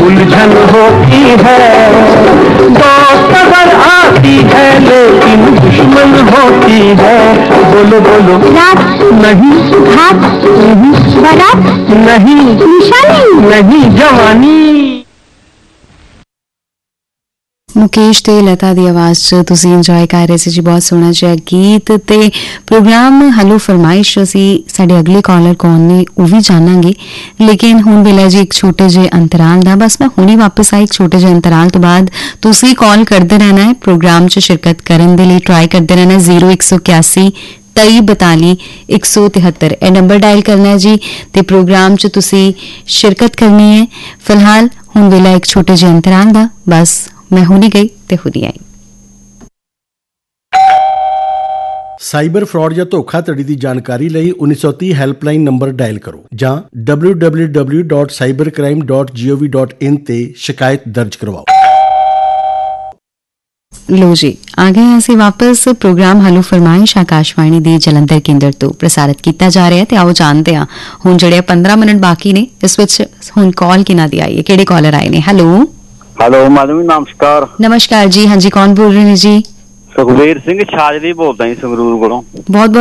उलझन होती है। दोस्त अगर आती है लेकिन दुश्मन होती है। बोलो बोलो रात नहीं, हाथ नहीं, बारात नहीं, निशानी नहीं, जवानी। मुकेश ते लता दी आवाज़ च तुसी इंजॉय कर रहे सी जी बहुत सोहना जिहा गीत ते प्रोग्राम हलो फरमाइश असी साडे अगले कॉलर कौन ने वो भी जानांगे लेकिन हुण वेला जी एक छोटे जे अंतराल दा बस मैं हुणी वापस आई एक छोटे जे अंतराल तो बाद तुसी कॉल करते रहना है प्रोग्राम च शिरकत करन दे लई ट्राई करते रहना है 0181 23 42 173 ए नंबर डायल करना है जी ते प्रोग्राम च तुसी शिरकत करनी है। फिलहाल हुण वेला एक छोटे जे अंतराल दा बस मैं हुनी गई ते हुनी आई। साइबर फ्रॉड या धोखाधड़ी की जानकारी ਲਈ 1930 ਹੈਲਪਲਾਈਨ ਨੰਬਰ ਡਾਇਲ ਕਰੋ ਜਾਂ www.cybercrime.gov.in ਤੇ ਸ਼ਿਕਾਇਤ ਦਰਜ ਕਰਵਾਓ। लो जी आ गए हैं ਅਸੀਂ वापस प्रोग्राम हलो फरमाइश आकाशवाणी ਦੇ ਜਲੰਧਰ ਕੇਂਦਰ ਤੋਂ ਪ੍ਰਸਾਰਿਤ ਕੀਤਾ ਜਾ ਰਿਹਾ ਤੇ ਆਓ ਜਾਣਦੇ ਹਾਂ ਹੁਣ ਜਿਹੜੇ 15 ਮਿੰਟ ਬਾਕੀ ਨੇ ਇਸ ਵਿੱਚ ਹੁਣ ਕਾਲ ਕਿਹਨਾਂ ਦੀ ਆਈ ਹੈ ਕਿਹੜੇ ਕਾਲਰ ਆਏ ਨੇ। ਹੈਲੋ हेलो मैडम नमस्कार। नमस्कार जी हाँ जी कौन बोल रहे हैं जी। सुखबीर सिंह छाजली बोलता जी संगरूर कोलों। बहुत